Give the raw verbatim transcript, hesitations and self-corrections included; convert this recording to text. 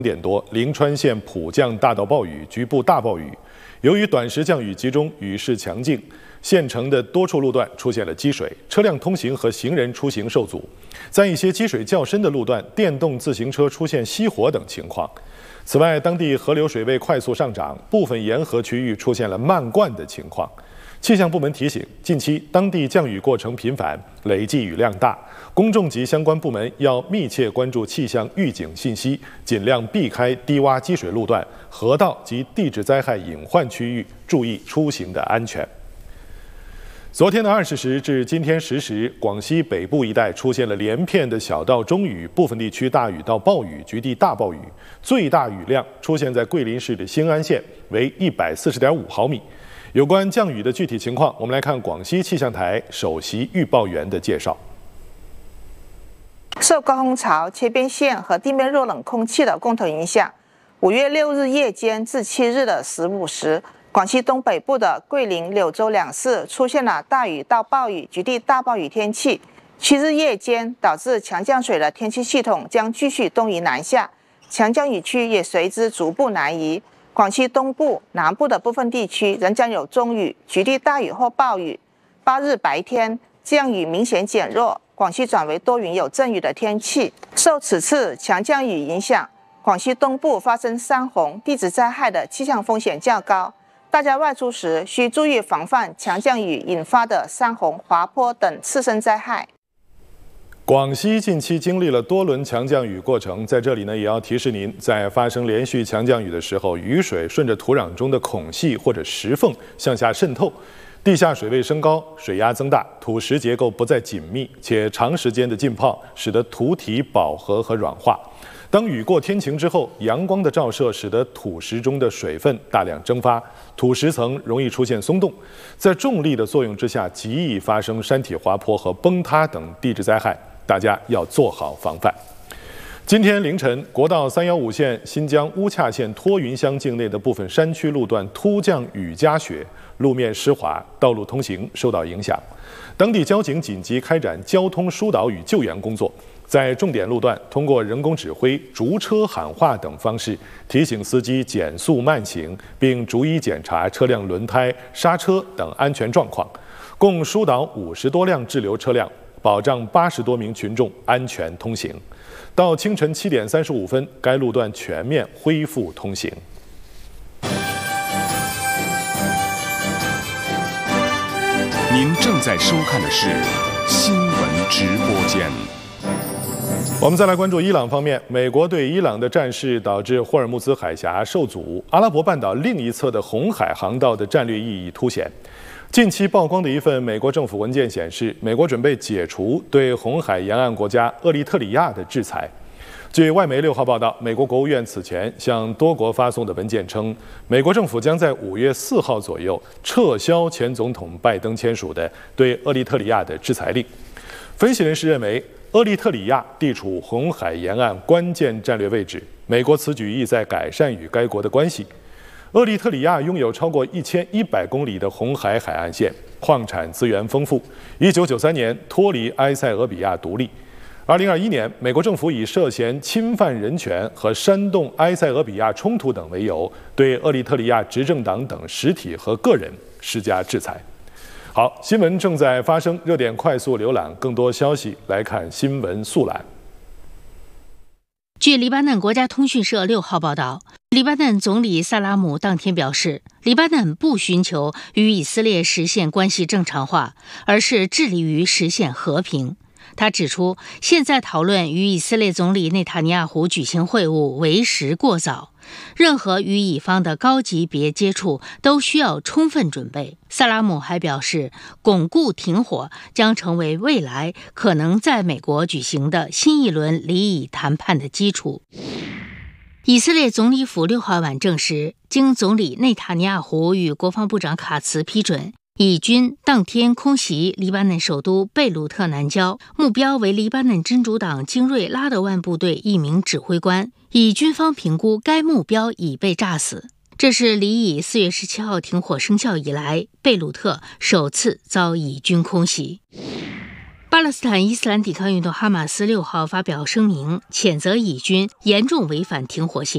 点多，临川县普降大到暴雨，局部大暴雨。由于短时降雨集中，雨势强劲，县城的多处路段出现了积水，车辆通行和行人出行受阻。在一些积水较深的路段，电动自行车出现熄火等情况。此外，当地河流水位快速上涨，部分沿河区域出现了漫灌的情况。气象部门提醒，近期当地降雨过程频繁，累计雨量大，公众及相关部门要密切关注气象预警信息，尽量避开低洼积水路段、河道及地质灾害隐患区域，注意出行的安全。昨天的二十时至今天十时，广西北部一带出现了连片的小到中雨，部分地区大雨到暴雨，局地大暴雨，最大雨量出现在桂林市的兴安县，为一百四十点五毫米。有关降雨的具体情况，我们来看广西气象台首席预报员的介绍。 受高空槽、切边线和地面弱冷空气的共同影响，五月六日夜间至七日的十五时，广西东北部的桂林、柳州两市出现了大雨到暴雨、局地大暴雨天气。七日夜间导致强降水的天气系统将继续东移南下，强降雨区也随之逐步南移。广西东部、南部的部分地区仍将有中雨、局地大雨或暴雨。八日白天降雨明显减弱，广西转为多云有阵雨的天气。受此次强降雨影响，广西东部发生山洪、地质灾害的气象风险较高。大家外出时需注意防范强降雨引发的山洪、滑坡等次生灾害。 广西近期经历了多轮强降雨过程，在这里呢，也要提示您，在发生连续强降雨的时候，雨水顺着土壤中的孔隙或者石缝向下渗透，地下水位升高，水压增大，土石结构不再紧密，且长时间的浸泡使得土体饱和和软化。当雨过天晴之后，阳光的照射使得土石中的水分大量蒸发，土石层容易出现松动，在重力的作用之下，极易发生山体滑坡和崩塌等地质灾害。大家要做好防范。今天凌晨，国道三一五线新疆乌恰县托云乡境内的部分山区路段突降雨夹雪，路面湿滑，道路通行受到影响。当地交警紧急开展交通疏导与救援工作，在重点路段通过人工指挥、逐车喊话等方式提醒司机减速慢行，并逐一检查车辆轮胎、刹车等安全状况，共疏导五十多辆滞留车辆，保障八十多名群众安全通行。到清晨七点三十五分，该路段全面恢复通行。 您正在收看的是新闻直播间。 我们再来关注伊朗方面，美国对伊朗的战事导致霍尔木兹海峡受阻，阿拉伯半岛另一侧的红海航道的战略意义凸显。近期曝光的一份美国政府文件显示，美国准备解除对红海沿岸国家厄立特里亚的制裁。据外媒六号报道，美国国务院此前向多国发送的文件称，美国政府将在五月四号左右撤销前总统拜登签署的对厄立特里亚的制裁令。分析人士认为，厄立特里亚地处红海沿岸关键战略位置，美国此举意在改善与该国的关系。厄立特里亚拥有超过一千一百公里的红海海岸线，矿产资源丰富。一九九三年脱离埃塞俄比亚独立。二零二一年，美国政府以涉嫌侵犯人权和煽动埃塞俄比亚冲突等为由，对厄立特里亚执政党等实体和个人施加制裁。好，新闻正在发生，热点快速浏览，更多消息来看新闻速览。 据黎巴嫩国家通讯社六号报道，黎巴嫩总理萨拉姆当天表示，黎巴嫩不寻求与以色列实现关系正常化，而是致力于实现和平。他指出，现在讨论与以色列总理内塔尼亚胡举行会晤为时过早，任何与以方的高级别接触都需要充分准备。萨拉姆还表示，巩固停火将成为未来可能在美国举行的新一轮离以谈判的基础。以色列总理府六号晚证实，经总理内塔尼亚胡与国防部长卡茨批准，以军当天空袭黎巴嫩首都贝鲁特南郊，目标为黎巴嫩真主党精锐拉德万部队一名指挥官。以军方评估，该目标已被炸死。这是离以四月十七号停火生效以来，贝鲁特首次遭以军空袭。巴勒斯坦伊斯兰抵抗运动哈马斯六号发表声明，谴责以军严重违反停火协